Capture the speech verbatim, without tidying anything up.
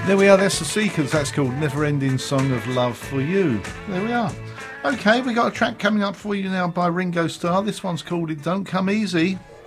There we are, that's the Seekers. That's called Never Ending Song of Love for You. There we are. Okay, we got a track coming up for you now by Ringo Starr. This one's called It Don't Come Easy.